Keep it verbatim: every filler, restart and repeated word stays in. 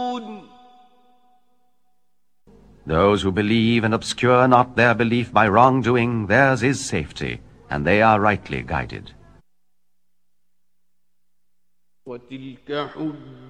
Those who believe and obscure not their belief by wrongdoing, theirs is safety, and they are rightly guided.